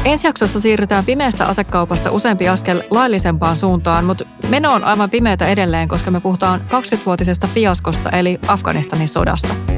Ensi jaksossa siirrytään pimeästä asekaupasta useampi askel laillisempaan suuntaan, mutta meno on aivan pimeätä edelleen, koska me puhutaan 20-vuotisesta fiaskosta eli Afganistanin sodasta.